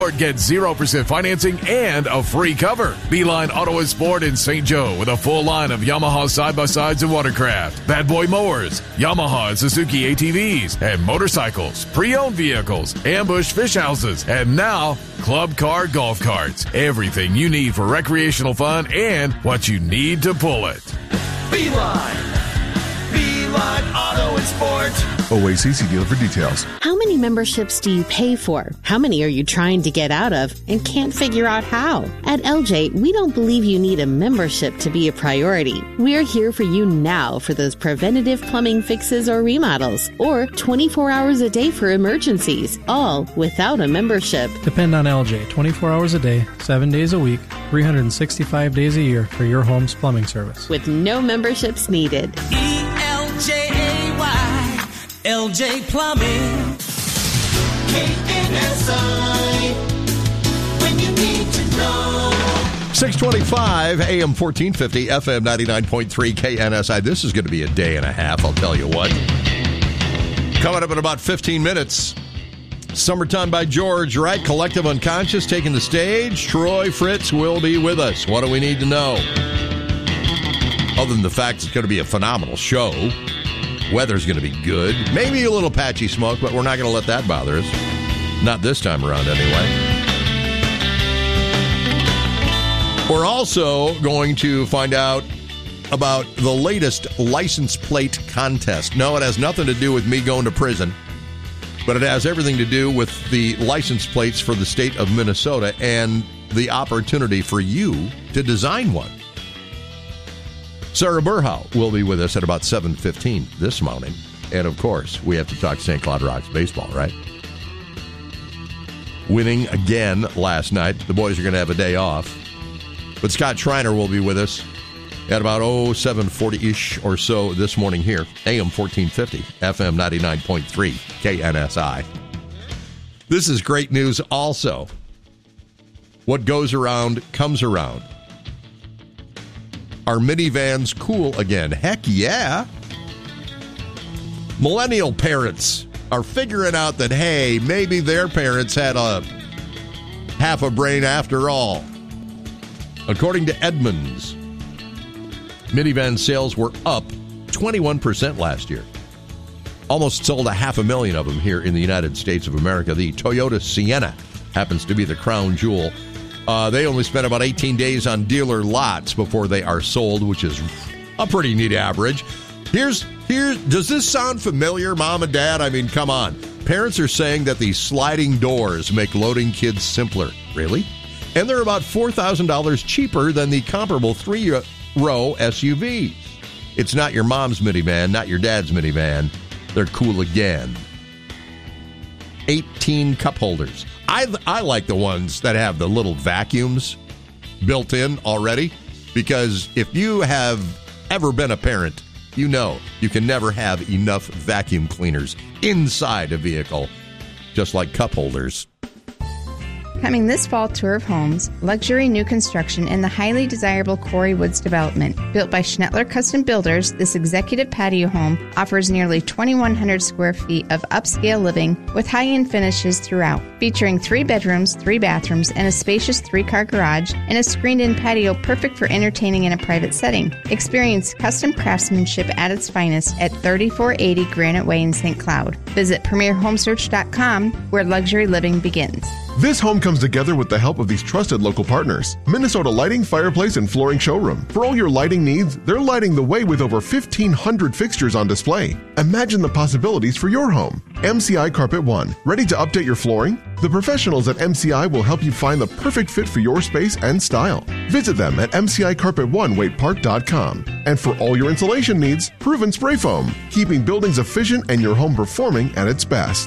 Get 0% financing and a free cover. Beeline Auto and Sport in St. Joe with a full line of Yamaha side-by-sides and watercraft, Bad Boy mowers, Yamaha and Suzuki ATVs, and motorcycles, pre-owned vehicles, Ambush fish houses, and now Club Car golf carts. Everything you need for recreational fun and what you need to pull it. Beeline Auto and Sport. OACC dealer for details. How many memberships do you pay for? How many are you trying to get out of and can't figure out how? At LJ, we don't believe you need a membership to be a priority. We're here for you now for those preventative plumbing fixes or remodels, or 24 hours a day for emergencies, all without a membership. Depend on LJ 24 hours a day, 7 days a week, 365 days a year for your home's plumbing service. With no memberships needed. ELJAY, LJ Plumbing. KNSI, when you need to know. 625 AM 1450, FM 99.3 KNSI. This is going to be a day and a half, I'll tell you what. Coming up in about 15 minutes. Summertime by George, right? Collective Unconscious taking the stage. Troy Fritz will be with us. What do we need to know? Other than the fact it's going to be a phenomenal show. Weather's going to be good. Maybe a little patchy smoke, but we're not going to let that bother us. Not this time around, anyway. We're also going to find out about the latest license plate contest. No, it has nothing to do with me going to prison, but it has everything to do with the license plates for the state of Minnesota and the opportunity for you to design one. Sarah Burhow will be with us at about 7:15 this morning. And, of course, we have to talk St. Cloud Rocks baseball, right? Winning again last night. The boys are going to have a day off. But Scott Schreiner will be with us at about 7:40-ish or so this morning here. AM 1450, FM 99.3, KNSI. This is great news also. What goes around comes around. Are minivans cool again? Heck yeah. Millennial parents are figuring out that, hey, maybe their parents had a half a brain after all. According to Edmunds, minivan sales were up 21% last year. Almost sold 500,000 of them here in the United States of America. The Toyota Sienna happens to be the crown jewel. They only spend about 18 days on dealer lots before they are sold, which is a pretty neat average. Does this sound familiar, Mom and Dad? I mean, come on. Parents are saying that the sliding doors make loading kids simpler. Really? And they're about $4,000 cheaper than the comparable 3-row SUVs. It's not your mom's minivan, not your dad's minivan. They're cool again. 18 cup holders. I like the ones that have the little vacuums built in already, because if you have ever been a parent, you know you can never have enough vacuum cleaners inside a vehicle, just like cup holders. Coming this fall, Tour of Homes, luxury new construction in the highly desirable Quarry Woods development. Built by Schnettler Custom Builders, this executive patio home offers nearly 2,100 square feet of upscale living with high-end finishes throughout. Featuring 3 bedrooms, 3 bathrooms, and a spacious 3-car garage, and a screened-in patio perfect for entertaining in a private setting. Experience custom craftsmanship at its finest at 3480 Granite Way in St. Cloud. Visit PremierHomesearch.com, where luxury living begins. This home comes together with the help of these trusted local partners. Minnesota Lighting, Fireplace, and Flooring Showroom. For all your lighting needs, they're lighting the way with over 1,500 fixtures on display. Imagine the possibilities for your home. MCI Carpet One. Ready to update your flooring? The professionals at MCI will help you find the perfect fit for your space and style. Visit them at MCICarpetOne.com. And for all your insulation needs, Proven Spray Foam. Keeping buildings efficient and your home performing at its best.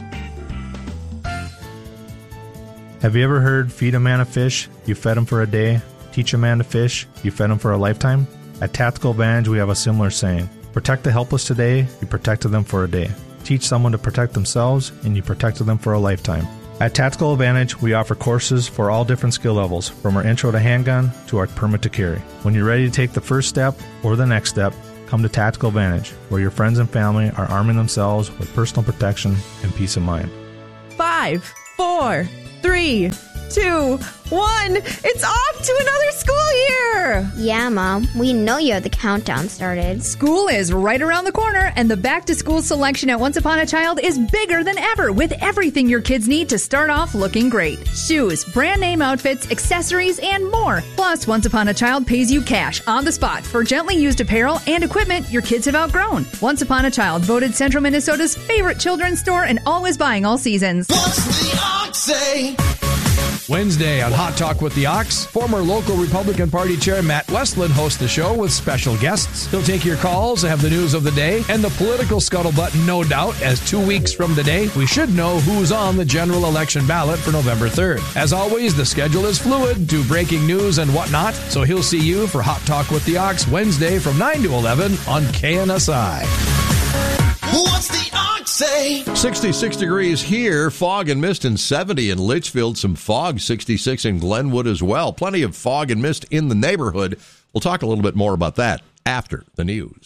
Have you ever heard feed a man a fish, you fed him for a day? Teach a man to fish, you fed him for a lifetime? At Tactical Advantage, we have a similar saying. Protect the helpless today, you protected them for a day. Teach someone to protect themselves, and you protected them for a lifetime. At Tactical Advantage, we offer courses for all different skill levels, from our intro to handgun to our permit to carry. When you're ready to take the first step or the next step, come to Tactical Advantage, where your friends and family are arming themselves with personal protection and peace of mind. 5, 4, 3, 2, 1. It's off to another school year. Yeah, Mom. We know you have the countdown started. School is right around the corner, and the back-to-school selection at Once Upon a Child is bigger than ever, with everything your kids need to start off looking great. Shoes, brand name outfits, accessories, and more. Plus, Once Upon a Child pays you cash on the spot for gently used apparel and equipment your kids have outgrown. Once Upon a Child, voted Central Minnesota's favorite children's store and always buying all seasons. What's the ox say? Wednesday on Hot Talk with the Ox, former local Republican Party Chair Matt Westland hosts the show with special guests. He'll take your calls, have the news of the day, and the political scuttlebutt, no doubt, as 2 weeks from today, we should know who's on the general election ballot for November 3rd. As always, the schedule is fluid to breaking news and whatnot, so he'll see you for Hot Talk with the Ox Wednesday from 9 to 11 on KNSI. What's the ox say? 66 degrees here, fog and mist, and 70 in Litchfield. Some fog, 66 in Glenwood as well. Plenty of fog and mist in the neighborhood. We'll talk a little bit more about that after the news.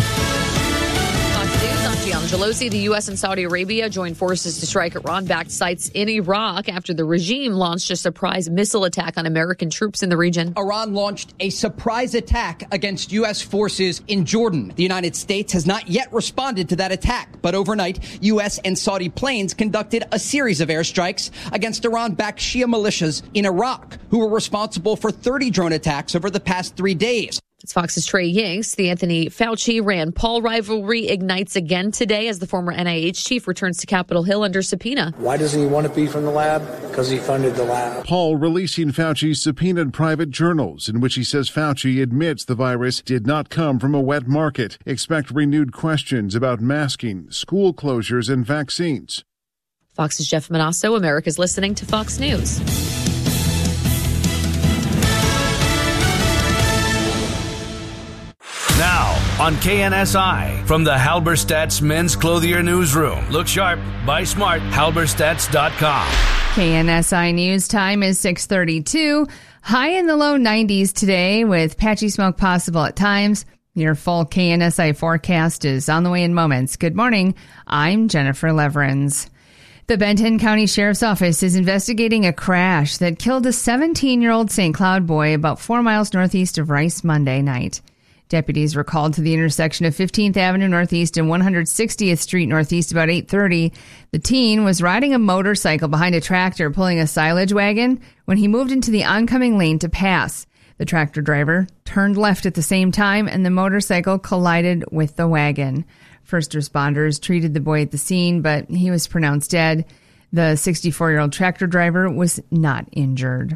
Pelosi, the U.S. and Saudi Arabia joined forces to strike Iran-backed sites in Iraq after the regime launched a surprise missile attack on American troops in the region. Iran launched a surprise attack against U.S. forces in Jordan. The United States has not yet responded to that attack, but overnight, U.S. and Saudi planes conducted a series of airstrikes against Iran-backed Shia militias in Iraq, who were responsible for 30 drone attacks over the past 3 days. It's Fox's Trey Yingst. The Anthony Fauci-Rand Paul rivalry ignites again today as the former NIH chief returns to Capitol Hill under subpoena. Why doesn't he want to be from the lab? Because he funded the lab. Paul releasing Fauci's subpoenaed private journals in which he says Fauci admits the virus did not come from a wet market. Expect renewed questions about masking, school closures, and vaccines. Fox's Jeff Manasso. America's listening to Fox News. Now, on KNSI, from the Halberstadt's Men's Clothier Newsroom. Look sharp, buy smart, halberstadts.com. KNSI News time is 6:32. High in the low 90s today with patchy smoke possible at times. Your full KNSI forecast is on the way in moments. Good morning. I'm Jennifer Leverins. The Benton County Sheriff's Office is investigating a crash that killed a 17-year-old St. Cloud boy about 4 miles northeast of Rice Monday night. Deputies were called to the intersection of 15th Avenue Northeast and 160th Street Northeast about 8:30. The teen was riding a motorcycle behind a tractor pulling a silage wagon when he moved into the oncoming lane to pass. The tractor driver turned left at the same time and the motorcycle collided with the wagon. First responders treated the boy at the scene, but he was pronounced dead. The 64-year-old tractor driver was not injured.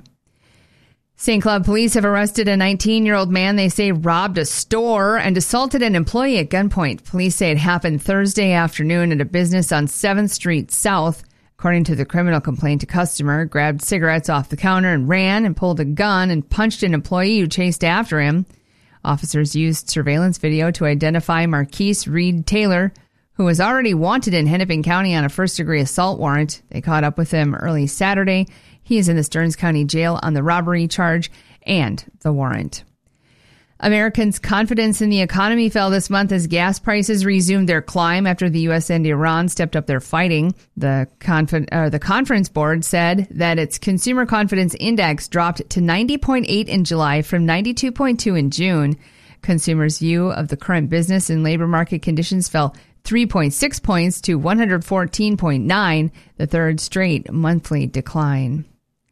St. Cloud police have arrested a 19-year-old man they say robbed a store and assaulted an employee at gunpoint. Police say it happened Thursday afternoon at a business on 7th Street South. According to the criminal complaint, a customer grabbed cigarettes off the counter and ran and pulled a gun and punched an employee who chased after him. Officers used surveillance video to identify Marquise Reed Taylor, who was already wanted in Hennepin County on a first-degree assault warrant. They caught up with him early Saturday. He is in the Stearns County Jail on the robbery charge and the warrant. Americans' confidence in the economy fell this month as gas prices resumed their climb after the U.S. and Iran stepped up their fighting. The conference board said that its consumer confidence index dropped to 90.8 in July from 92.2 in June. Consumers' view of the current business and labor market conditions fell 3.6 points to 114.9, the third straight monthly decline.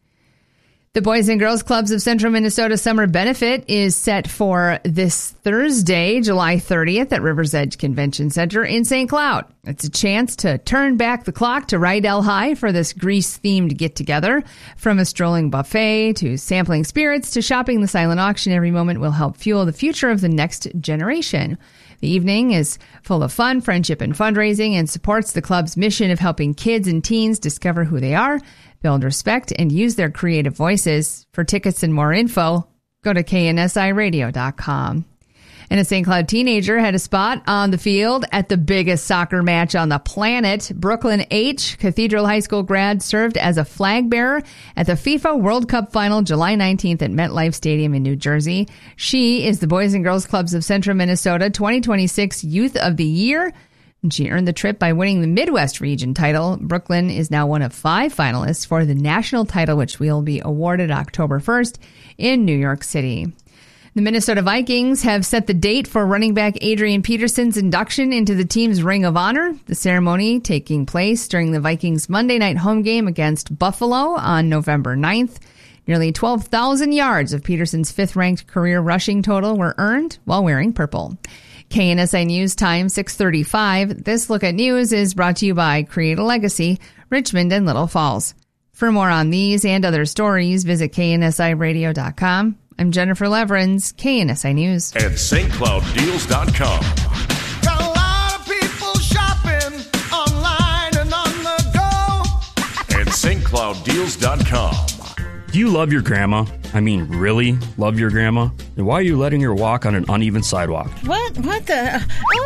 The Boys and Girls Clubs of Central Minnesota Summer Benefit is set for this Thursday, July 30th at Rivers Edge Convention Center in St. Cloud. It's a chance to turn back the clock to Rydell High for this Grease-themed get-together. From a strolling buffet to sampling spirits to shopping the silent auction, every moment will help fuel the future of the next generation. The evening is full of fun, friendship, and fundraising and supports the club's mission of helping kids and teens discover who they are, build respect, and use their creative voices. For tickets and more info, go to KNSIRadio.com. And a St. Cloud teenager had a spot on the field at the biggest soccer match on the planet. Brooklyn H. Cathedral High School grad served as a flag bearer at the FIFA World Cup final July 19th at MetLife Stadium in New Jersey. She is the Boys and Girls Clubs of Central Minnesota 2026 Youth of the Year. And she earned the trip by winning the Midwest region title. Brooklyn is now one of 5 finalists for the national title, which will be awarded October 1st in New York City. The Minnesota Vikings have set the date for running back Adrian Peterson's induction into the team's Ring of Honor. The ceremony taking place during the Vikings' Monday night home game against Buffalo on November 9th. Nearly 12,000 yards of Peterson's 5th-ranked career rushing total were earned while wearing purple. KNSI News Time, 6:35. This Look at News is brought to you by Create a Legacy, Richmond and Little Falls. For more on these and other stories, visit KNSIRadio.com. I'm Jennifer Leverins, KNSI News. At StCloudDeals.com. Got a lot of people shopping online and on the go. At StCloudDeals.com. Do you love your grandma? I mean, really love your grandma? Then why are you letting her walk on an uneven sidewalk? What the?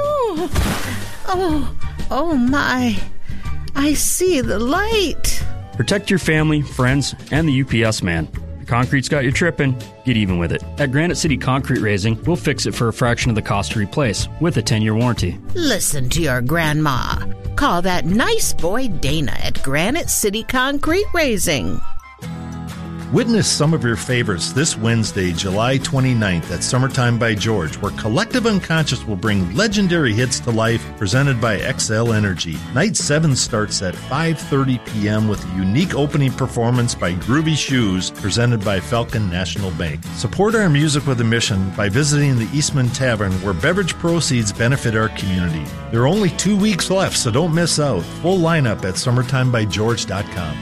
Oh my. I see the light. Protect your family, friends, and the UPS man. If concrete's got you tripping, get even with it. At Granite City Concrete Raising, we'll fix it for a fraction of the cost to replace with a 10-year warranty. Listen to your grandma. Call that nice boy Dana at Granite City Concrete Raising. Witness some of your favorites this Wednesday, July 29th at Summertime by George, where Collective Unconscious will bring legendary hits to life, presented by XL Energy. Night 7 starts at 5:30 p.m. with a unique opening performance by Groovy Shoes, presented by Falcon National Bank. Support our music with a mission by visiting the Eastman Tavern, where beverage proceeds benefit our community. There are only 2 weeks left, so don't miss out. Full lineup at summertimebygeorge.com.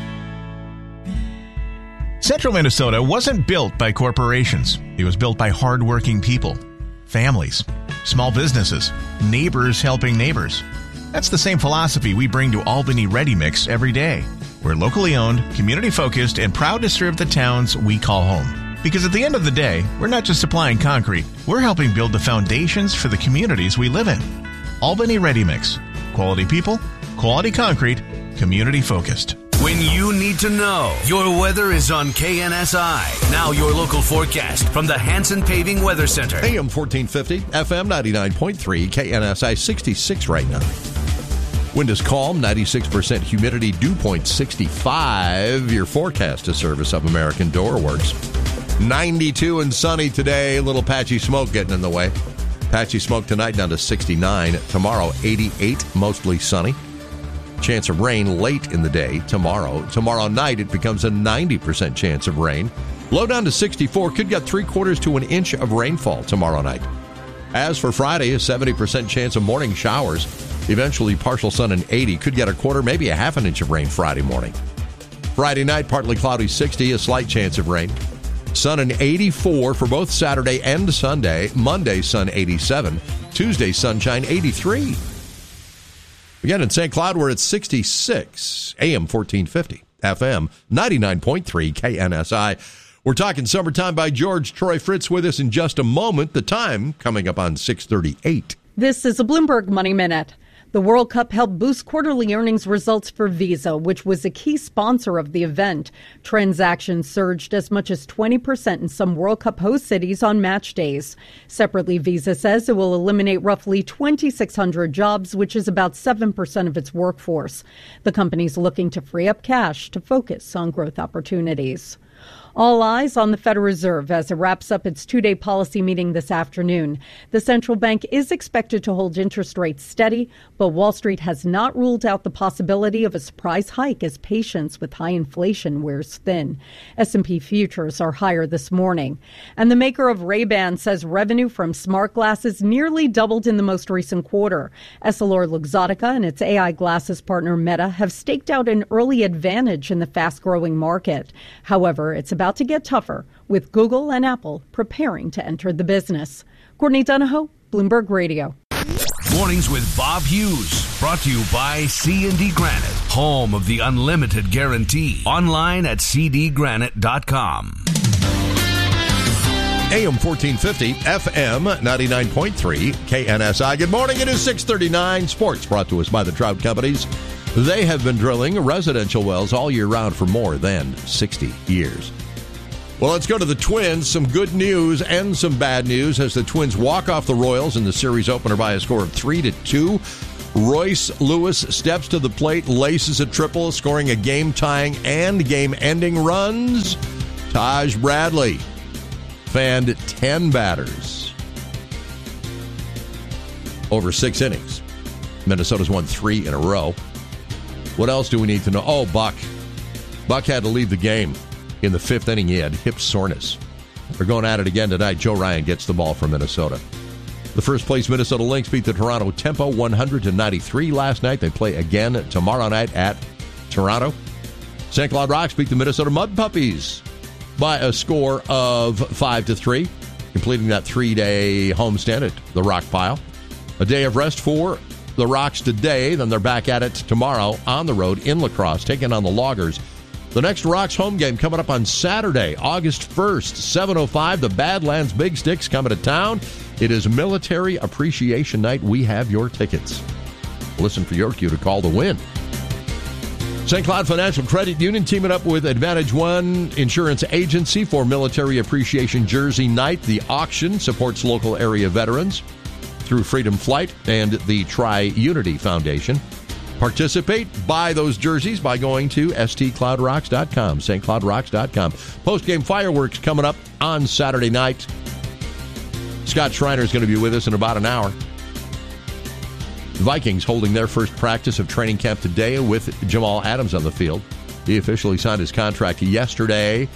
Central Minnesota wasn't built by corporations. It was built by hardworking people, families, small businesses, neighbors helping neighbors. That's the same philosophy we bring to Albany Ready Mix every day. We're locally owned, community-focused, and proud to serve the towns we call home. Because at the end of the day, we're not just supplying concrete. We're helping build the foundations for the communities we live in. Albany Ready Mix. Quality people, quality concrete, community-focused. When you need to know, your weather is on KNSI. Now your local forecast from the Hanson Paving Weather Center. AM 1450, FM 99.3, KNSI 66 right now. Wind is calm, 96% humidity, dew point 65. Your forecast is service of American Door Works. 92 and sunny today, a little patchy smoke getting in the way. Patchy smoke tonight down to 69. Tomorrow, 88, mostly sunny. Chance of rain late in the day tomorrow. Tomorrow night, it becomes a 90% chance of rain. Low down to 64. Could get 3/4 to an inch of rainfall tomorrow night. As for Friday, a 70% chance of morning showers. Eventually, partial sun and 80. Could get 1/4, maybe a 1/2 inch of rain Friday morning. Friday night, partly cloudy, 60. A slight chance of rain. Sun and 84 for both Saturday and Sunday. Monday, sun 87. Tuesday, sunshine 83. Again, in St. Cloud, we're at 66, AM 1450, FM 99.3, KNSI. We're talking Summertime by George. Troy Fritz with us in just a moment. The time coming up on 6:38. This is a Bloomberg Money Minute. The World Cup helped boost quarterly earnings results for Visa, which was a key sponsor of the event. Transactions surged as much as 20% in some World Cup host cities on match days. Separately, Visa says it will eliminate roughly 2,600 jobs, which is about 7% of its workforce. The company's looking to free up cash to focus on growth opportunities. All eyes on the Federal Reserve as it wraps up its two-day policy meeting this afternoon. The central bank is expected to hold interest rates steady, but Wall Street has not ruled out the possibility of a surprise hike as patience with high inflation wears thin. S&P futures are higher this morning. And the maker of Ray-Ban says revenue from smart glasses nearly doubled in the most recent quarter. EssilorLuxottica and its AI glasses partner Meta have staked out an early advantage in the fast-growing market. However, it's about to get tougher, with Google and Apple preparing to enter the business. Courtney Donahoe, Bloomberg Radio. Mornings with Bob Hughes, brought to you by C&D Granite, home of the unlimited guarantee. Online at cdgranite.com. AM 1450, FM 99.3, KNSI. Good morning. It is 6:39. Sports brought to us by the Trout Companies. They have been drilling residential wells all year round for more than 60 years. Well, let's go to the Twins. Some good news and some bad news as the Twins walk off the Royals in the series opener by a score of 3-2. Royce Lewis steps to the plate, laces a triple, scoring a game-tying and game-ending runs. Taj Bradley fanned 10 batters over 6 innings. Minnesota's won 3 in a row. What else do we need to know? Oh, Buck. Buck had to leave the game in the 5th inning. He had hip soreness. They're going at it again tonight. Joe Ryan gets the ball from Minnesota. The first place Minnesota Lynx beat the Toronto Tempo 100-93 last night. They play again tomorrow night at Toronto. St. Cloud Rocks beat the Minnesota Mud Puppies by a score of 5-3, completing that 3-day homestand at the Rock Pile. A day of rest for the Rocks today. Then they're back at it tomorrow on the road in La Crosse, taking on the Loggers. The next Rocks home game coming up on Saturday, August 1st, 7:05. The Badlands Big Sticks coming to town. It is Military Appreciation Night. We have your tickets. Listen for your cue to call the win. St. Cloud Financial Credit Union teaming up with Advantage One Insurance Agency for Military Appreciation Jersey Night. The auction supports local area veterans through Freedom Flight and the Tri-Unity Foundation. Participate, buy those jerseys by going to stcloudrocks.com, stcloudrocks.com. Post-game fireworks coming up on Saturday night. Scott Schreiner is going to be with us in about an hour. The Vikings holding their first practice of training camp today with Jamal Adams on the field. He officially signed his contract yesterday.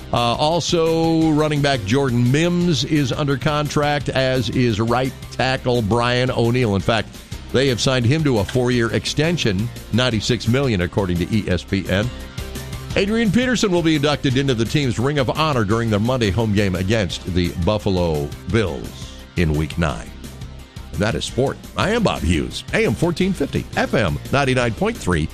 Also, running back Jordan Mims is under contract, as is right tackle Brian O'Neill. In fact, they have signed him to a 4-year extension, $96 million, according to ESPN. Adrian Peterson will be inducted into the team's Ring of Honor during their Monday home game against the Buffalo Bills in Week 9. And that is sport. I am Bob Hughes, AM 1450, FM 99.3,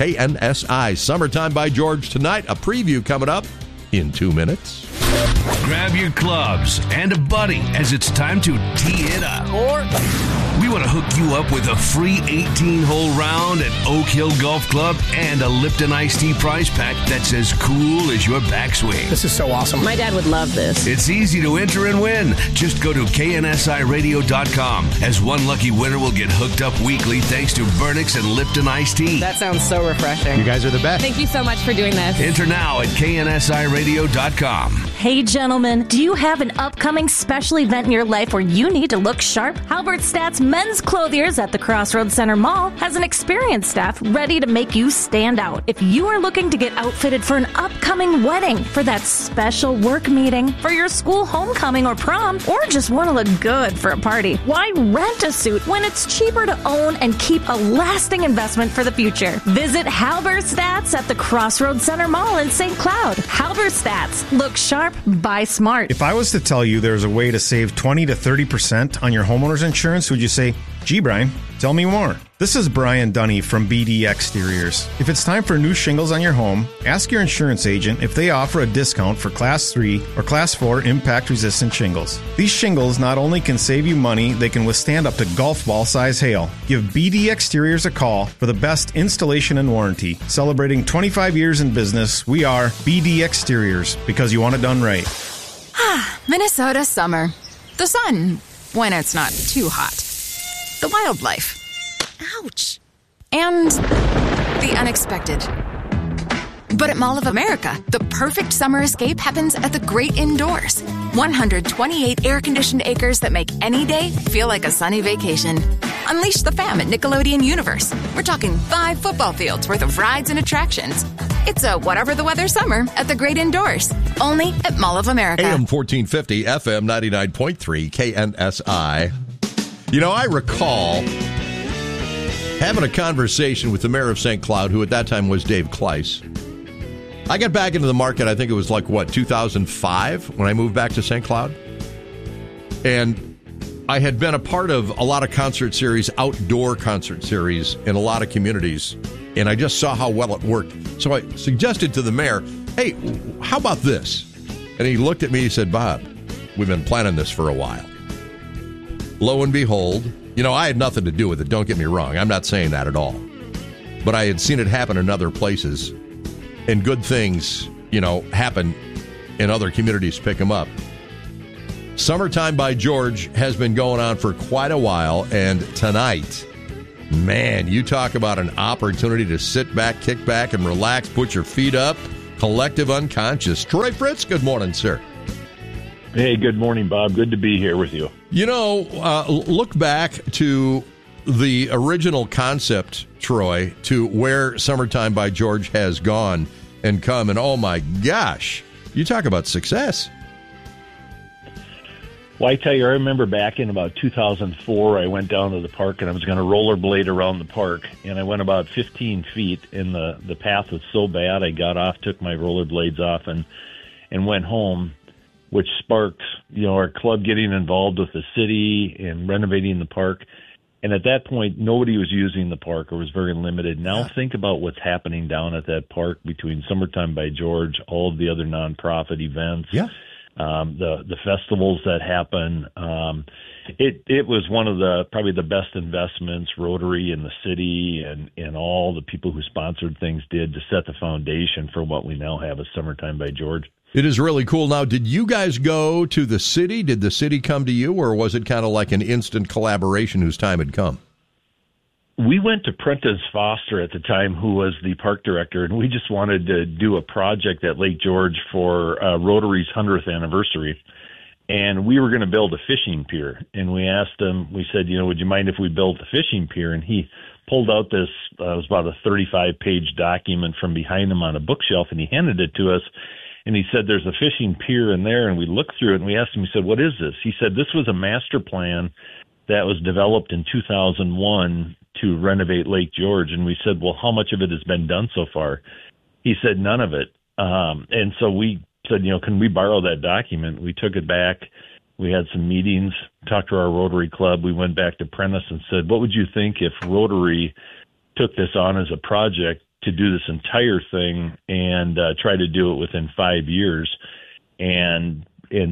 KNSI. Summertime by George tonight. A preview coming up in 2 minutes. Grab your clubs and a buddy as it's time to tee it up. Or we want to hook you up with a free 18-hole round at Oak Hill Golf Club and a Lipton Iced Tea prize pack that's as cool as your backswing. This is so awesome. My dad would love this. It's easy to enter and win. Just go to KNSIRadio.com, as one lucky winner will get hooked up weekly thanks to Burnix and Lipton Iced Tea. That sounds so refreshing. You guys are the best. Thank you so much for doing this. Enter now at KNSIRadio.com. Hey, gentlemen, do you have an upcoming special event in your life where you need to look sharp? Halbert Stats Men's Clothiers at the Crossroads Center Mall has an experienced staff ready to make you stand out. If you are looking to get outfitted for an upcoming wedding, for that special work meeting, for your school homecoming or prom, or just want to look good for a party, why rent a suit when it's cheaper to own and keep a lasting investment for the future? Visit Halbert Stats at the Crossroads Center Mall in St. Cloud. Halbert Stats. Look sharp, buy smart. If I was to tell you there's a way to save 20 to 30% on your homeowner's insurance, would you say, gee, Brian, tell me more? This is Brian Dunny from BD Exteriors. If it's time for new shingles on your home, ask your insurance agent if they offer a discount for Class 3 or Class 4 impact-resistant shingles. These shingles not only can save you money, they can withstand up to golf ball size hail. Give BD Exteriors a call for the best installation and warranty. Celebrating 25 years in business, we are BD Exteriors, because you want it done right. Minnesota summer. The sun, when it's not too hot. The wildlife. Ouch. And the unexpected. But at Mall of America, the perfect summer escape happens at the Great Indoors. 128 air-conditioned acres that make any day feel like a sunny vacation. Unleash the fam at Nickelodeon Universe. We're talking 5 football fields worth of rides and attractions. It's a whatever the weather summer at the Great Indoors. Only at Mall of America. AM 1450, FM 99.3, KNSI. You know, I recall having a conversation with the mayor of St. Cloud, who at that time was Dave Kleiss. I got back into the market, I think it was 2005, when I moved back to St. Cloud. And I had been a part of a lot of concert series, outdoor concert series in a lot of communities, and I just saw how well it worked. So I suggested to the mayor, hey, how about this? And he looked at me, he said, Bob, we've been planning this for a while. Lo and behold, I had nothing to do with it, don't get me wrong. I'm not saying that at all. But I had seen it happen in other places, and good things, happen in other communities, pick them up. Summertime by George has been going on for quite a while, and tonight Man, you talk about an opportunity to sit back, kick back, and relax, put your feet up. Collective Unconscious. Troy Fritz, good morning, sir. Hey, good morning, Bob. Good to be here with you. You know, look back to the original concept, Troy, to where Summertime by George has gone and come, and oh my gosh, you talk about success. Well, I tell you, I remember back in about 2004, I went down to the park and I was going to rollerblade around the park, and I went about 15 feet, and the path was so bad, I got off, took my rollerblades off, and went home, which sparked, our club getting involved with the city and renovating the park. And at that point, nobody was using the park, or was very limited. Now think about what's happening down at that park between Summertime by George, all of the other nonprofit events, the festivals that happen. It was one of probably the best investments Rotary and the city and all the people who sponsored things did to set the foundation for what we now have as Summertime by George. It is really cool. Now, did you guys go to the city? Did the city come to you, or was it kind of like an instant collaboration whose time had come? We went to Prentice Foster at the time, who was the park director, and we just wanted to do a project at Lake George for Rotary's 100th anniversary. And we were going to build a fishing pier. And we asked him, we said, would you mind if we built a fishing pier? And he pulled out this, it was about a 35-page document from behind him on a bookshelf, and he handed it to us. And he said, there's a fishing pier in there. And we looked through it, and we asked him, we said, what is this? He said, this was a master plan that was developed in 2001 to renovate Lake George. And we said, well, how much of it has been done so far? He said, none of it. And so we said, can we borrow that document? We took it back. We had some meetings, talked to our Rotary Club. We went back to Prentice and said, what would you think if Rotary took this on as a project to do this entire thing and try to do it within 5 years? And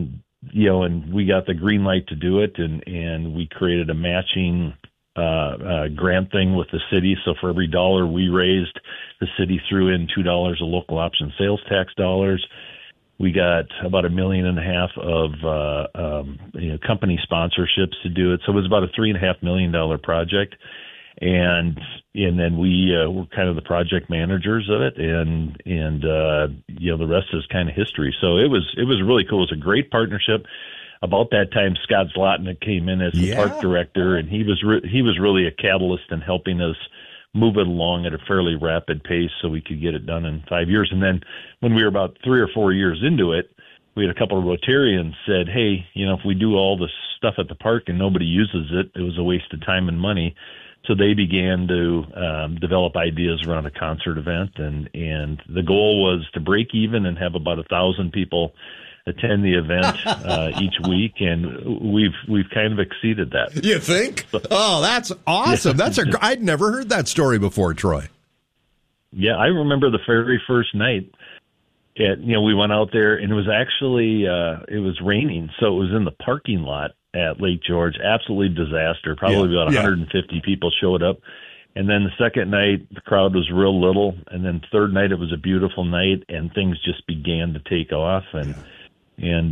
we got the green light to do it, and we created a matching grant thing with the city. So for every dollar we raised, the city threw in $2 of local option sales tax dollars. We got about $1.5 million of company sponsorships to do it. So it was about a $3.5 million project. And then we were kind of the project managers of it, and the rest is kind of history. So it was really cool. It was a great partnership. About that time, Scott Zlotnick came in as the park director, and he was really a catalyst in helping us move it along at a fairly rapid pace so we could get it done in 5 years. And then when we were about 3 or 4 years into it, we had a couple of Rotarians said, hey, if we do all this stuff at the park and nobody uses it, it was a waste of time and money. So they began to develop ideas around a concert event, and the goal was to break even and have about 1,000 people attend the event each week, and we've kind of exceeded that. You think? Oh, that's awesome! I'd never heard that story before, Troy. Yeah, I remember the very first night. We went out there, and it was actually it was raining, so it was in the parking lot at Lake George. Absolutely disaster. Probably about 150 people showed up. And then the second night, the crowd was real little. And then third night, it was a beautiful night, and things just began to take off. And in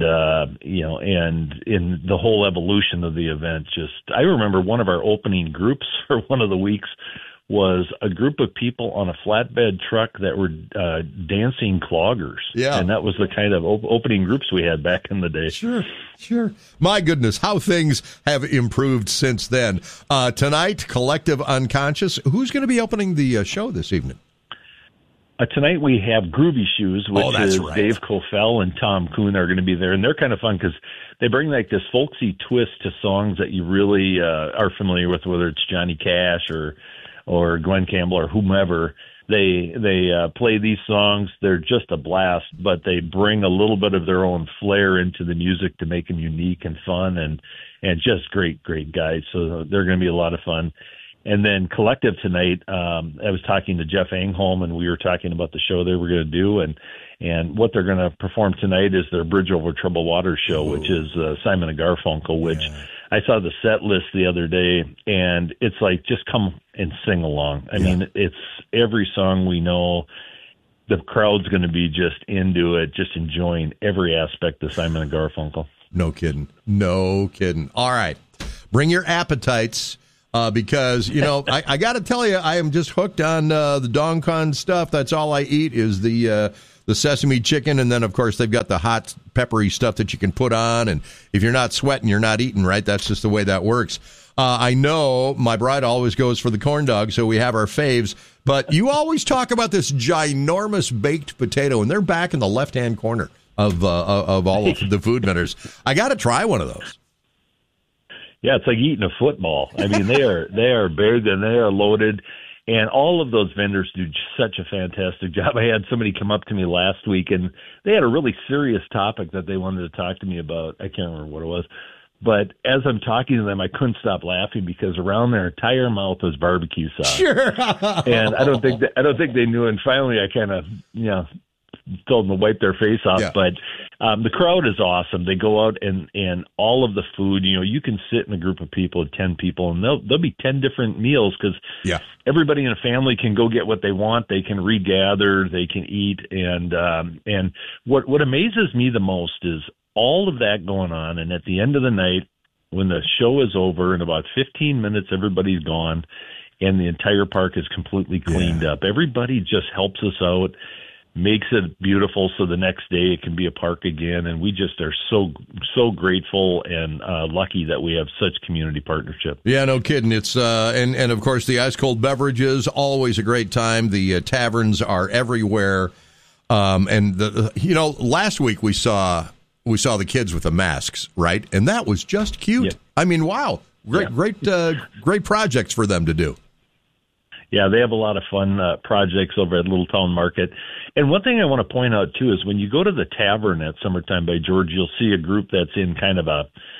the whole evolution of the event, I remember one of our opening groups for one of the weeks was a group of people on a flatbed truck that were dancing cloggers. Yeah. And that was the kind of opening groups we had back in the day. Sure. My goodness, how things have improved since then. Tonight, Collective Unconscious. Who's going to be opening the show this evening? Tonight we have Groovy Shoes, which is right. Dave Cofell and Tom Kuhn are going to be there. And they're kind of fun because they bring like this folksy twist to songs that you really are familiar with, whether it's Johnny Cash or Glenn Campbell or whomever. They play these songs. They're just a blast, but they bring a little bit of their own flair into the music to make them unique and fun and just great guys. So they're going to be a lot of fun. And then Collective tonight, I was talking to Jeff Engholm, and we were talking about the show they were going to do, and what they're going to perform tonight is their Bridge Over Troubled Water show, which is Simon and Garfunkel, which I saw the set list the other day, and it's like, just come and sing along. I mean, it's every song we know. The crowd's going to be just into it, just enjoying every aspect of Simon and Garfunkel. No kidding. All right. Bring your appetites. because, you know, I got to tell you, I am just hooked on the Dong Con stuff. That's all I eat is the sesame chicken, and then, of course, they've got the hot, peppery stuff that you can put on, and if you're not sweating, you're not eating, right? That's just the way that works. I know my bride always goes for the corn dog, so we have our faves, but you always talk about this ginormous baked potato, and they're back in the left-hand corner of all of the food vendors. I got to try one of those. Yeah, it's like eating a football. I mean, they are big and they are loaded, and all of those vendors do such a fantastic job. I had somebody come up to me last week, and they had a really serious topic that they wanted to talk to me about. I can't remember what it was. But as I'm talking to them, I couldn't stop laughing because around their entire mouth was barbecue sauce. Sure. And I don't think they knew. And finally, I kind of, told them to wipe their face off. Yeah. But the crowd is awesome. They go out and all of the food. You can sit in a group of people, 10 people, and there'll be 10 different meals because everybody in a family can go get what they want. They can regather. They can eat. And what amazes me the most is all of that going on, and at the end of the night, when the show is over, in about 15 minutes, everybody's gone, and the entire park is completely cleaned up. Everybody just helps us out, makes it beautiful, so the next day it can be a park again, and we just are so grateful and lucky that we have such community partnership. Yeah, no kidding. It's and of course the ice cold beverages, always a great time. The taverns are everywhere, and last week we saw the kids with the masks, right? And that was just cute. Yeah. I mean, wow. Great projects for them to do. Yeah, they have a lot of fun projects over at Little Town Market. And one thing I want to point out, too, is when you go to the tavern at Summertime by George, you'll see a group that's in kind of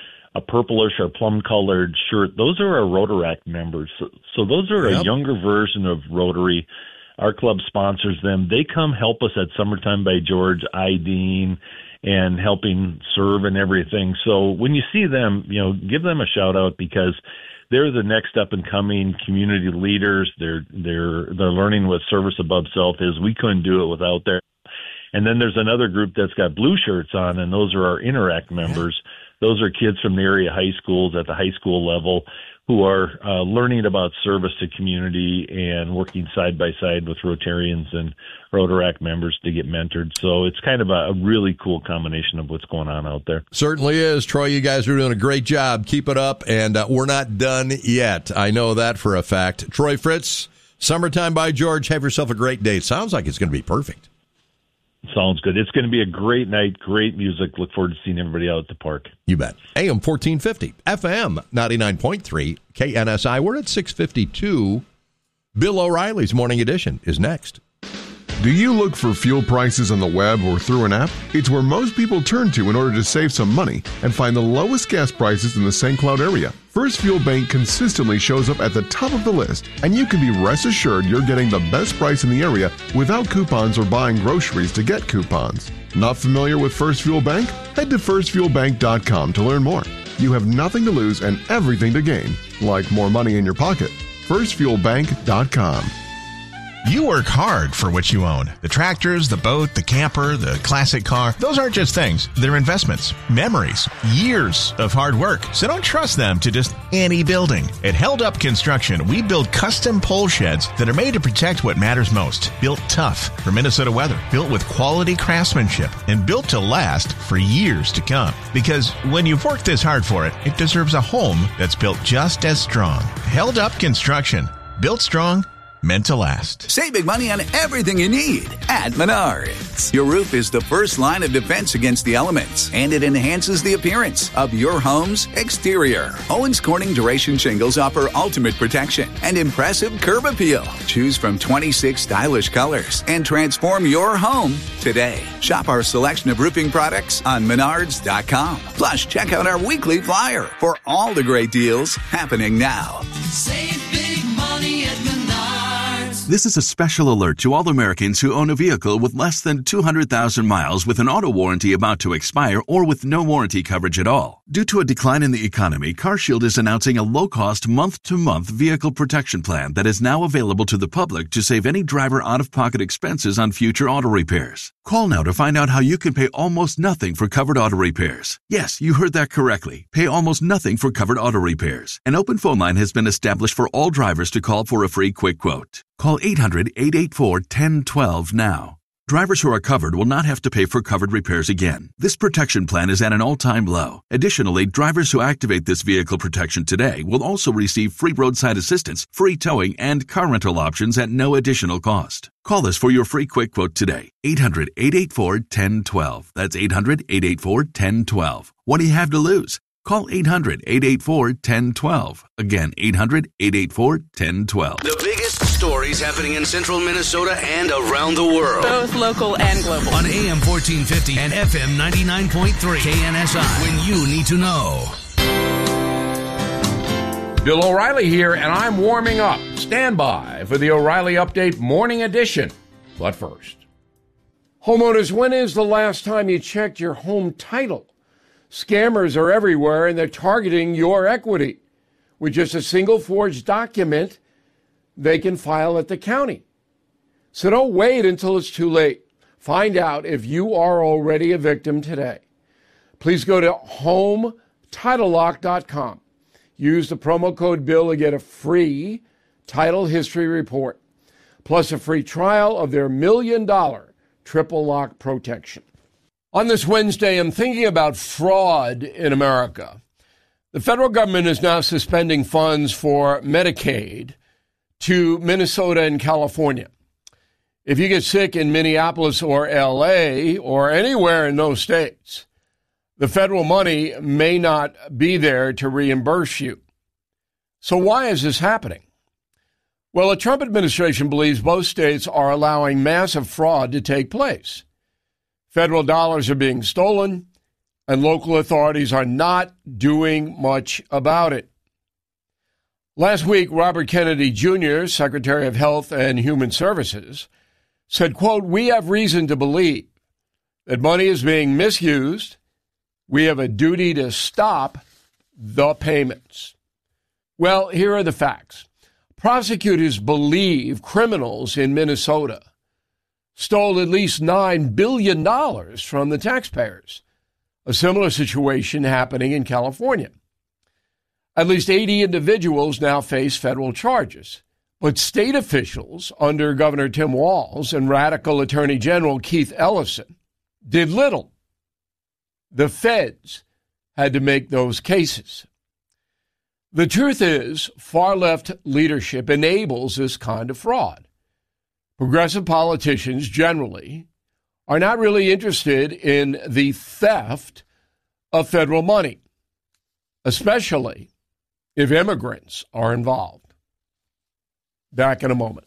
a purplish or plum-colored shirt. Those are our Rotaract members. So those are a younger version of Rotary. Our club sponsors them. They come help us at Summertime by George, IDing, and helping serve and everything. So when you see them, give them a shout out because they're the next up and coming community leaders. They're learning what service above self is. We couldn't do it without them. And then there's another group that's got blue shirts on, and those are our Interact members. Those are kids from the area high schools at the high school level who are learning about service to community and working side by side with Rotarians and Rotaract members to get mentored. So it's kind of a really cool combination of what's going on out there. Certainly is. Troy, you guys are doing a great job. Keep it up, and we're not done yet. I know that for a fact. Troy Fritz, Summertime by George. Have yourself a great day. It sounds like it's going to be perfect. Sounds good. It's going to be a great night, great music. Look forward to seeing everybody out at the park. You bet. AM 1450, FM 99.3, KNSI. We're at 6:52. Bill O'Reilly's Morning Edition is next. Do you look for fuel prices on the web or through an app? It's where most people turn to in order to save some money and find the lowest gas prices in the St. Cloud area. First Fuel Bank consistently shows up at the top of the list, and you can be rest assured you're getting the best price in the area without coupons or buying groceries to get coupons. Not familiar with First Fuel Bank? Head to firstfuelbank.com to learn more. You have nothing to lose and everything to gain, like more money in your pocket. firstfuelbank.com. You work hard for what you own. The tractors, the boat, the camper, the classic car. Those aren't just things. They're investments, memories, years of hard work. So don't trust them to just any building. At Held Up Construction, we build custom pole sheds that are made to protect what matters most. Built tough for Minnesota weather. Built with quality craftsmanship. And built to last for years to come. Because when you've worked this hard for it, it deserves a home that's built just as strong. Held Up Construction. Built strong. Meant to last. Save big money on everything you need at Menards. Your roof is the first line of defense against the elements, and it enhances the appearance of your home's exterior. Owens Corning Duration Shingles offer ultimate protection and impressive curb appeal. Choose from 26 stylish colors and transform your home today. Shop our selection of roofing products on Menards.com. Plus, check out our weekly flyer for all the great deals happening now. Save big money at Menards. This is a special alert to all Americans who own a vehicle with less than 200,000 miles with an auto warranty about to expire or with no warranty coverage at all. Due to a decline in the economy, CarShield is announcing a low-cost month-to-month vehicle protection plan that is now available to the public to save any driver out-of-pocket expenses on future auto repairs. Call now to find out how you can pay almost nothing for covered auto repairs. Yes, you heard that correctly. Pay almost nothing for covered auto repairs. An open phone line has been established for all drivers to call for a free quick quote. Call 800-884-1012 now. Drivers who are covered will not have to pay for covered repairs again. This protection plan is at an all-time low. Additionally, drivers who activate this vehicle protection today will also receive free roadside assistance, free towing, and car rental options at no additional cost. Call us for your free quick quote today. 800-884-1012. That's 800-884-1012. What do you have to lose? Call 800-884-1012. Again, 800-884-1012. The biggest stories happening in central Minnesota and around the world. Both local and global. On AM 1450 and FM 99.3 KNSI. When you need to know. Bill O'Reilly here, and I'm warming up. Stand by for the O'Reilly Update Morning Edition. But first, homeowners, when is the last time you checked your home title? Scammers are everywhere, and they're targeting your equity. With just a single forged document, they can file at the county. So don't wait until it's too late. Find out if you are already a victim today. Please go to HomeTitleLock.com. Use the promo code BILL to get a free title history report, plus a free trial of their $1 million triple lock protection. On this Wednesday, I'm thinking about fraud in America. The federal government is now suspending funds for Medicaid to Minnesota and California. If you get sick in Minneapolis or L.A. or anywhere in those states, the federal money may not be there to reimburse you. So why is this happening? Well, the Trump administration believes both states are allowing massive fraud to take place. Federal dollars are being stolen, and local authorities are not doing much about it. Last week, Robert Kennedy Jr., Secretary of Health and Human Services, said, quote, "We have reason to believe that money is being misused. We have a duty to stop the payments." Well, here are the facts. Prosecutors believe criminals in Minnesota stole at least $9 billion from the taxpayers. A similar situation happening in California. At least 80 individuals now face federal charges. But state officials under Governor Tim Walz and radical Attorney General Keith Ellison did little. The feds had to make those cases. The truth is, far-left leadership enables this kind of fraud. Progressive politicians generally are not really interested in the theft of federal money, especially if immigrants are involved. Back in a moment.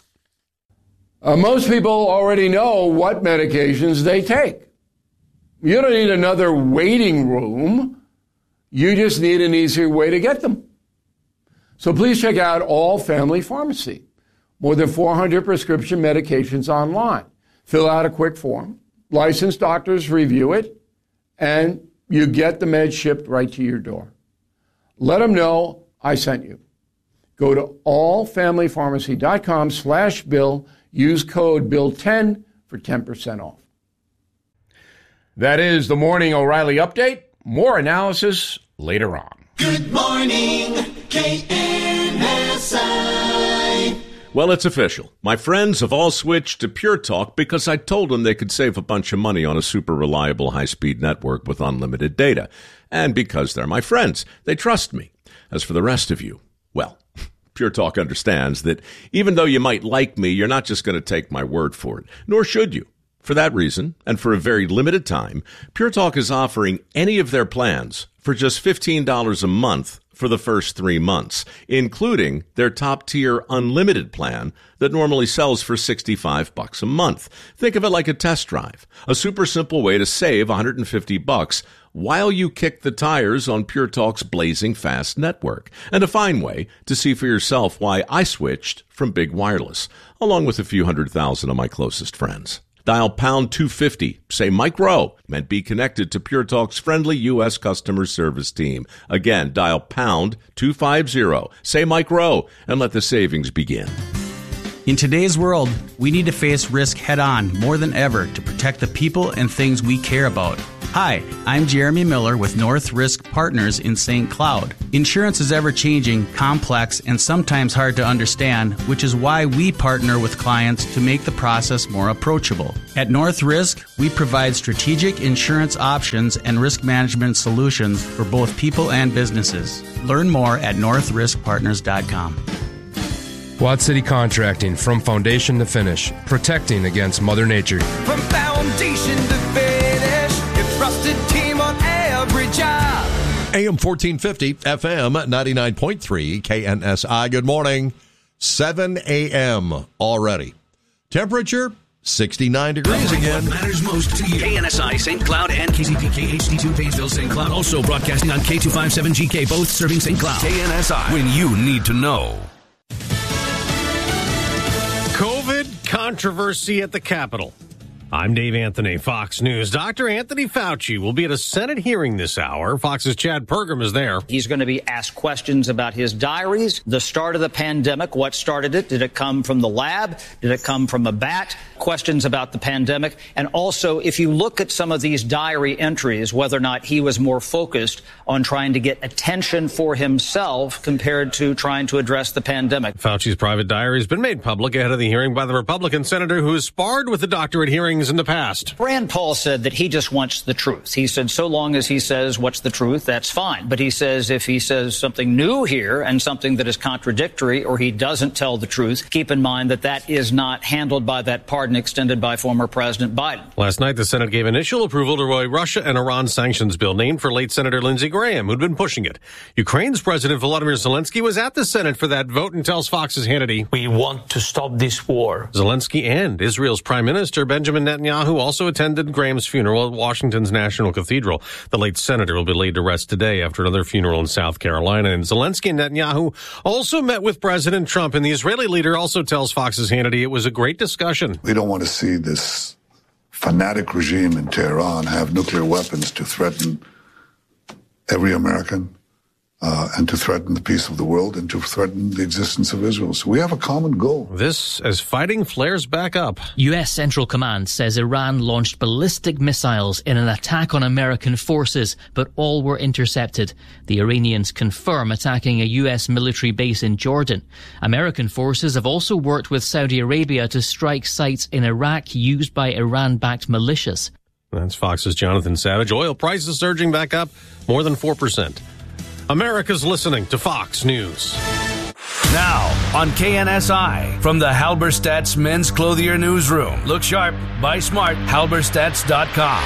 Most people already know what medications they take. You don't need another waiting room. You just need an easier way to get them. So please check out All Family Pharmacy. More than 400 prescription medications online. Fill out a quick form. Licensed doctors review it, and you get the meds shipped right to your door. Let them know I sent you. Go to allfamilypharmacy.com/bill. Use code BILL10 for 10% off. That is the Morning O'Reilly Update. More analysis later on. Good morning, KNSI. Well, it's official. My friends have all switched to Pure Talk because I told them they could save a bunch of money on a super reliable high-speed network with unlimited data. And because they're my friends, they trust me. As for the rest of you, well, Pure Talk understands that even though you might like me, you're not just going to take my word for it, nor should you. For that reason, and for a very limited time, Pure Talk is offering any of their plans for just $15 a month for the first 3 months, including their top-tier unlimited plan that normally sells for $65 a month. Think of it like a test drive, a super simple way to save $150 while you kick the tires on Pure Talk's blazing fast network, and a fine way to see for yourself why I switched from Big Wireless, along with a few 100,000 of my closest friends. Dial pound 250, say Mike Rowe, and be connected to Pure Talk's friendly U.S. customer service team. Again, dial pound 250, say Mike Rowe, and let the savings begin. In today's world, we need to face risk head-on more than ever to protect the people and things we care about. Hi, I'm Jeremy Miller with North Risk Partners in St. Cloud. Insurance is ever-changing, complex, and sometimes hard to understand, which is why we partner with clients to make the process more approachable. At North Risk, we provide strategic insurance options and risk management solutions for both people and businesses. Learn more at northriskpartners.com. Quad City Contracting, from foundation to finish, protecting against Mother Nature. From foundation to finish, your trusted team on every job. AM 1450, FM 99.3, KNSI. Good morning. 7 a.m. already. Temperature, 69 degrees again. What matters most to you. KNSI St. Cloud and KCPK HD2 Painesville St. Cloud. Also broadcasting on K257GK, both serving St. Cloud. KNSI, when you need to know. COVID controversy at the Capitol. I'm Dave Anthony, Fox News. Dr. Anthony Fauci will be at a Senate hearing this hour. Fox's Chad Pergram is there. He's going to be asked questions about his diaries, the start of the pandemic, what started it, did it come from the lab, did it come from a bat, questions about the pandemic, and also if you look at some of these diary entries, whether or not he was more focused on trying to get attention for himself compared to trying to address the pandemic. Fauci's private diary has been made public ahead of the hearing by the Republican senator who has sparred with the doctor at hearings in the past. Rand Paul said that he just wants the truth. He said so long as he says what's the truth, that's fine. But he says if he says something new here and something that is contradictory or he doesn't tell the truth, keep in mind that that is not handled by that pardon extended by former President Biden. Last night, the Senate gave initial approval to a Russia and Iran sanctions bill named for late Senator Lindsey Graham, who'd been pushing it. Ukraine's President Volodymyr Zelensky was at the Senate for that vote and tells Fox's Hannity, "We want to stop this war." Zelensky and Israel's Prime Minister Benjamin Netanyahu also attended Graham's funeral at Washington's National Cathedral. The late senator will be laid to rest today after another funeral in South Carolina. And Zelensky and Netanyahu also met with President Trump. And the Israeli leader also tells Fox's Hannity it was a great discussion. We don't want to see this fanatic regime in Tehran have nuclear weapons to threaten every American and to threaten the peace of the world and to threaten the existence of Israel. So we have a common goal. This as fighting flares back up. U.S. Central Command says Iran launched ballistic missiles in an attack on American forces, but all were intercepted. The Iranians confirm attacking a U.S. military base in Jordan. American forces have also worked with Saudi Arabia to strike sites in Iraq used by Iran-backed militias. That's Fox's Jonathan Savage. Oil prices surging back up more than 4%. America's listening to Fox News. Now on KNSI from the Halberstadt's Men's Clothier Newsroom. Look sharp, buy smart, halberstadts.com.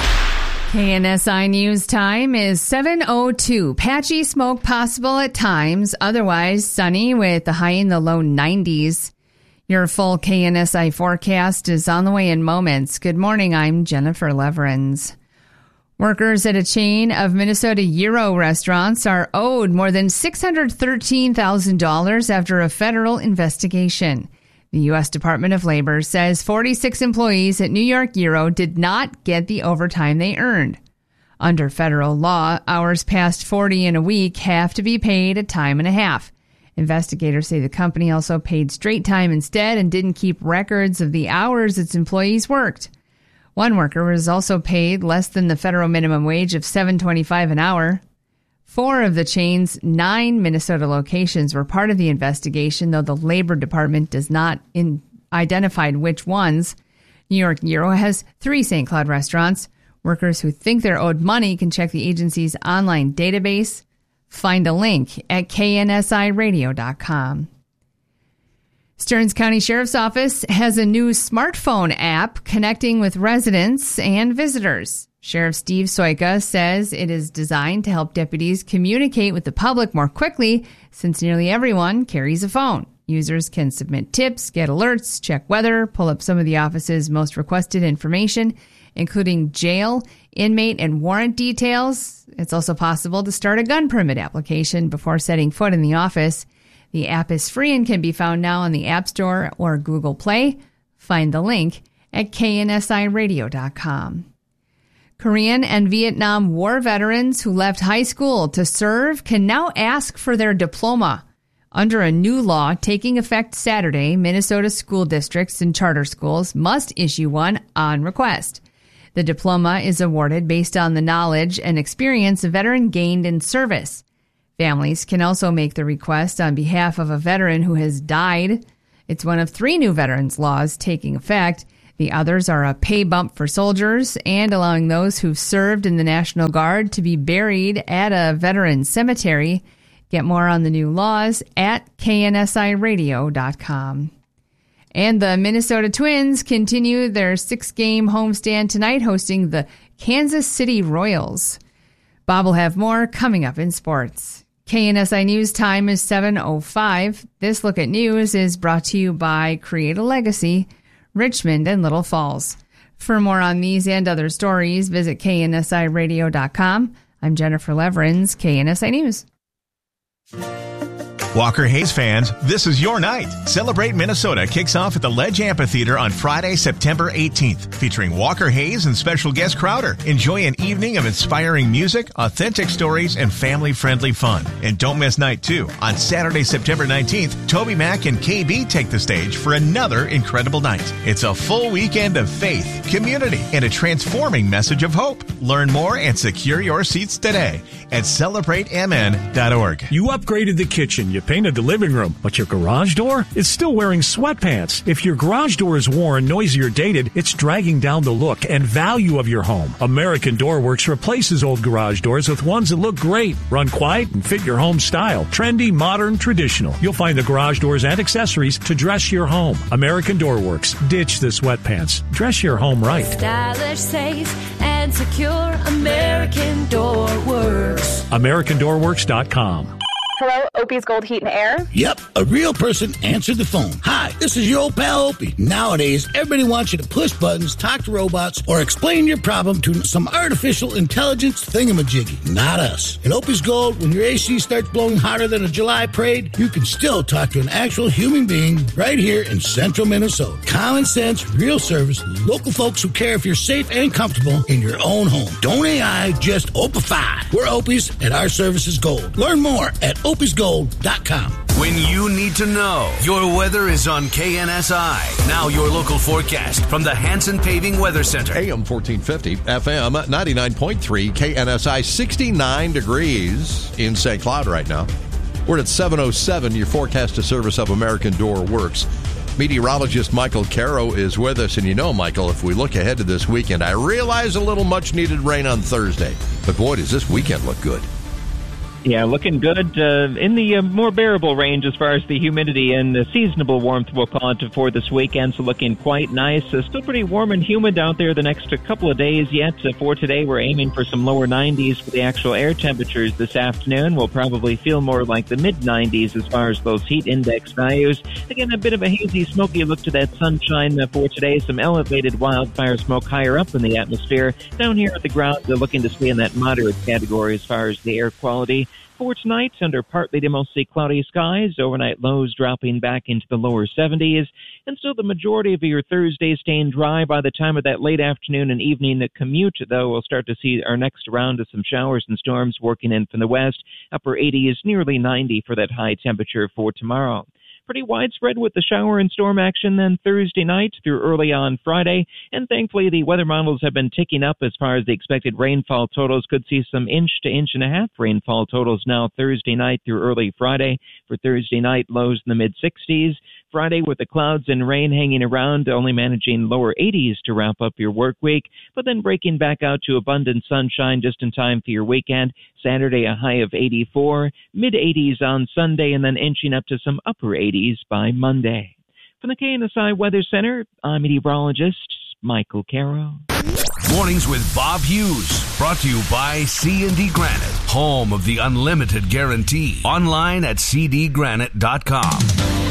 KNSI News time is 7:02. Patchy smoke possible at times, otherwise sunny with the high in the low 90s. Your full KNSI forecast is on the way in moments. Good morning, I'm Jennifer Leverins. Workers at a chain of Minnesota Gyro restaurants are owed more than $613,000 after a federal investigation. The U.S. Department of Labor says 46 employees at New York Gyro did not get the overtime they earned. Under federal law, hours past 40 in a week have to be paid at time and a half. Investigators say the company also paid straight time instead and didn't keep records of the hours its employees worked. One worker was also paid less than the federal minimum wage of $7.25 an hour. 4 of the chain's 9 Minnesota locations were part of the investigation, though the Labor Department does not identify which ones. New York Gyro has 3 St. Cloud restaurants. Workers who think they're owed money can check the agency's online database. Find a link at knsiradio.com. Stearns County Sheriff's Office has a new smartphone app connecting with residents and visitors. Sheriff Steve Soika says it is designed to help deputies communicate with the public more quickly since nearly everyone carries a phone. Users can submit tips, get alerts, check weather, pull up some of the office's most requested information, including jail, inmate, and warrant details. It's also possible to start a gun permit application before setting foot in the office. The app is free and can be found now on the App Store or Google Play. Find the link at knsiradio.com. Korean and Vietnam War veterans who left high school to serve can now ask for their diploma. Under a new law taking effect Saturday, Minnesota school districts and charter schools must issue one on request. The diploma is awarded based on the knowledge and experience a veteran gained in service. Families can also make the request on behalf of a veteran who has died. It's one of 3 new veterans laws taking effect. The others are a pay bump for soldiers and allowing those who've served in the National Guard to be buried at a veteran cemetery. Get more on the new laws at knsiradio.com. And the Minnesota Twins continue their 6-game homestand tonight, hosting the Kansas City Royals. Bob will have more coming up in sports. KNSI News time is 7:05. This Look at News is brought to you by Create a Legacy, Richmond and Little Falls. For more on these and other stories, visit knsiradio.com. I'm Jennifer Leverins, KNSI News. Walker Hayes fans, this is your night. Celebrate Minnesota kicks off at the Ledge Amphitheater on Friday, September 18th, featuring Walker Hayes and special guest Crowder. Enjoy an evening of inspiring music, authentic stories, and family-friendly fun. And don't miss night 2. On Saturday, September 19th, Toby Mac and KB take the stage for another incredible night. It's a full weekend of faith, community, and a transforming message of hope. Learn more and secure your seats today at celebratemn.org. You upgraded the kitchen, you painted the living room, but your garage door is still wearing sweatpants. If your garage door is worn, noisy, or dated, it's dragging down the look and value of your home. American Door Works replaces old garage doors with ones that look great, run quiet, and fit your home style. Trendy, modern, traditional. You'll find the garage doors and accessories to dress your home. American Door Works. Ditch the sweatpants. Dress your home right. Stylish, safe, and secure. American Door Works. AmericanDoorWorks.com. Hello, Opie's Gold Heat and Air? Yep, a real person answered the phone. Hi, this is your old pal Opie. Nowadays, everybody wants you to push buttons, talk to robots, or explain your problem to some artificial intelligence thingamajiggy. Not us. At Opie's Gold, when your AC starts blowing hotter than a July parade, you can still talk to an actual human being right here in central Minnesota. Common sense, real service, local folks who care if you're safe and comfortable in your own home. Don't AI, just Opify. We're Opie's, and our service is gold. Learn more at opisgold.com. When you need to know, your weather is on KNSI. Now your local forecast from the Hanson Paving Weather Center. AM 1450, FM 99.3, KNSI 69 degrees in St. Cloud right now. We're at 7:07, your forecast to service of American Door Works. Meteorologist Michael Caro is with us. And you know, Michael, if we look ahead to this weekend, I realize a little much-needed rain on Thursday. But boy, does this weekend look good. Yeah, looking good in the more bearable range as far as the humidity and the seasonable warmth, we'll call it, for this weekend. So looking quite nice. Still pretty warm and humid out there the next couple of days yet. For today, we're aiming for some lower 90s for the actual air temperatures this afternoon. We'll probably feel more like the mid-90s as far as those heat index values. Again, a bit of a hazy, smoky look to that sunshine for today. Some elevated wildfire smoke higher up in the atmosphere. Down here at the ground, they're looking to stay in that moderate category as far as the air quality. For tonight, under partly to mostly cloudy skies, overnight lows dropping back into the lower 70s, and still the majority of your Thursday staying dry by the time of that late afternoon and evening commute, though we'll start to see our next round of some showers and storms working in from the west. Upper 80s, nearly 90 for that high temperature for tomorrow. Pretty widespread with the shower and storm action then Thursday night through early on Friday. And thankfully, the weather models have been ticking up as far as the expected rainfall totals. Could see some inch to inch and a half rainfall totals now Thursday night through early Friday. For Thursday night, lows in the mid-60s. Friday with the clouds and rain hanging around, only managing lower 80s to wrap up your work week, but then breaking back out to abundant sunshine just in time for your weekend. Saturday, a high of 84, mid-80s on Sunday, and then inching up to some upper 80s by Monday. From the KNSI Weather Center, I'm meteorologist Michael Caro. Mornings with Bob Hughes, brought to you by C&D Granite, home of the unlimited guarantee. Online at cdgranite.com.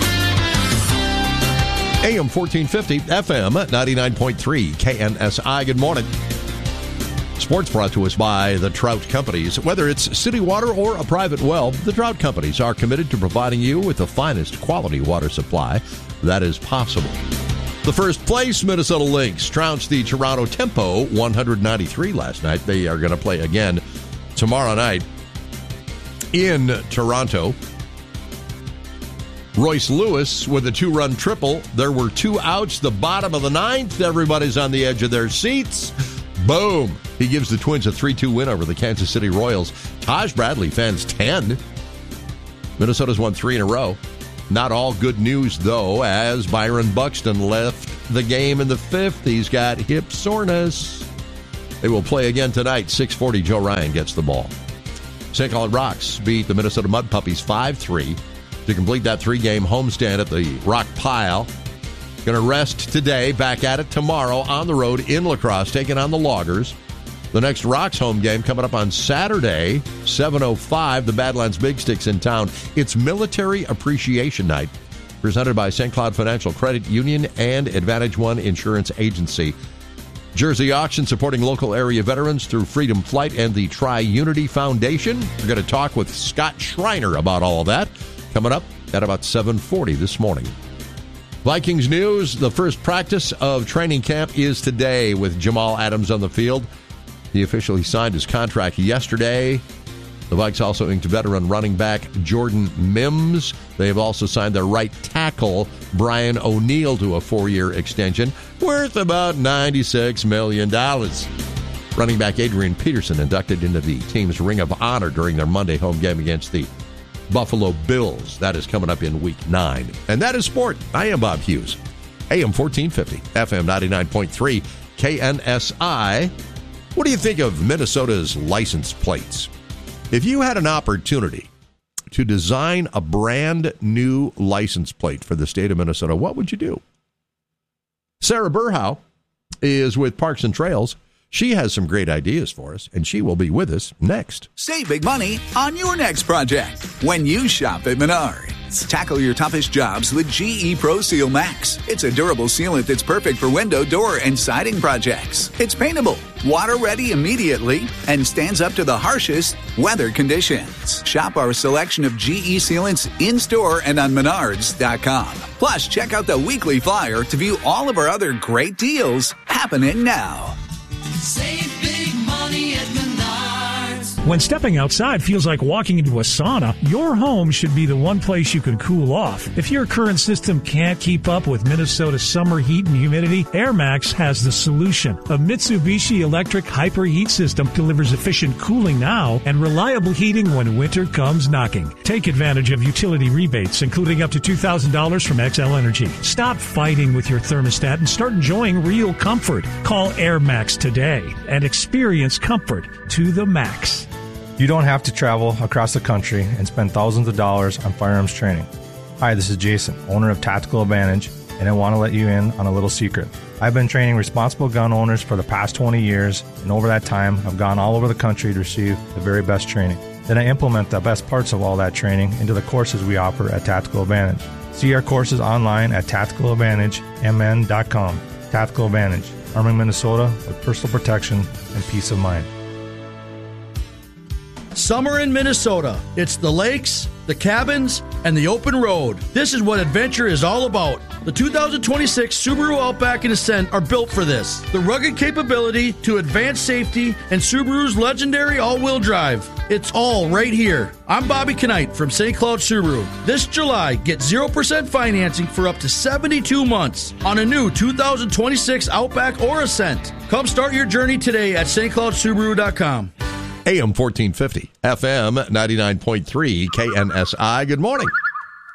AM 1450, FM 99.3, KNSI. Good morning. Sports brought to us by the Trout Companies. Whether it's city water or a private well, the Trout Companies are committed to providing you with the finest quality water supply that is possible. The first place Minnesota Lynx trounced the Toronto Tempo 193 last night. They are going to play again tomorrow night in Toronto. Royce Lewis with a 2-run triple. There were 2 outs, the bottom of the 9th. Everybody's on the edge of their seats. Boom. He gives the Twins a 3-2 win over the Kansas City Royals. Taj Bradley fans 10. Minnesota's won 3 in a row. Not all good news, though, as Byron Buxton left the game in the 5th. He's got hip soreness. They will play again tonight. 6:40, Joe Ryan gets the ball. St. Cloud Rocks beat the Minnesota Mud Puppies 5-3 to complete that 3-game homestand at the Rock Pile. Going to rest today, back at it tomorrow on the road in La Crosse, taking on the Loggers. The next Rocks home game coming up on Saturday, 7:05, the Badlands Big Sticks in town. It's Military Appreciation Night, presented by St. Cloud Financial Credit Union and Advantage One Insurance Agency. Jersey Auction supporting local area veterans through Freedom Flight and the Tri-Unity Foundation. We're going to talk with Scott Schreiner about all of that coming up at about 7:40 this morning. Vikings news, the first practice of training camp is today with Jamal Adams on the field. He officially signed his contract yesterday. The Vikes also inked veteran running back Jordan Mims. They have also signed their right tackle, Brian O'Neill, to a 4-year extension worth about $96 million. Running back Adrian Peterson inducted into the team's Ring of Honor during their Monday home game against the Buffalo Bills. That is coming up in Week 9. And that is sport. I am Bob Hughes. AM 1450, FM 99.3, KNSI. What do you think of Minnesota's license plates? If you had an opportunity to design a brand new license plate for the state of Minnesota, what would you do? Sarah Burhow is with Parks and Trails. She has some great ideas for us, and she will be with us next. Save big money on your next project when you shop at Menards. Tackle your toughest jobs with GE Pro Seal Max. It's a durable sealant that's perfect for window, door, and siding projects. It's paintable, water-ready immediately, and stands up to the harshest weather conditions. Shop our selection of GE sealants in-store and on Menards.com. Plus, check out the weekly flyer to view all of our other great deals happening now. Save big money at Menards. When stepping outside feels like walking into a sauna, your home should be the one place you can cool off. If your current system can't keep up with Minnesota's summer heat and humidity, AirMax has the solution. A Mitsubishi electric hyper heat system delivers efficient cooling now and reliable heating when winter comes knocking. Take advantage of utility rebates, including up to $2,000 from XL Energy. Stop fighting with your thermostat and start enjoying real comfort. Call AirMax today and experience comfort to the max. You don't have to travel across the country and spend thousands of dollars on firearms training. Hi, this is Jason, owner of Tactical Advantage, and I want to let you in on a little secret. I've been training responsible gun owners for the past 20 years, and over that time, I've gone all over the country to receive the very best training. Then I implement the best parts of all that training into the courses we offer at Tactical Advantage. See our courses online at tacticaladvantagemn.com. Tactical Advantage, arming Minnesota with personal protection and peace of mind. Summer in Minnesota. It's the lakes, the cabins, and the open road. This is what adventure is all about. The 2026 Subaru Outback and Ascent are built for this. The rugged capability to advanced safety and Subaru's legendary all-wheel drive. It's all right here. I'm Bobby Knight from St. Cloud Subaru. This July, get 0% financing for up to 72 months on a new 2026 Outback or Ascent. Come start your journey today at stcloudsubaru.com. AM 1450, FM 99.3, KNSI. Good morning.